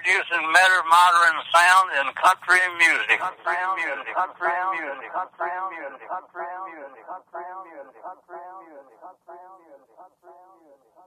introducing better modern sound in country music. Country music. Country music. Country music. Country music. Country music. Country music. Country music.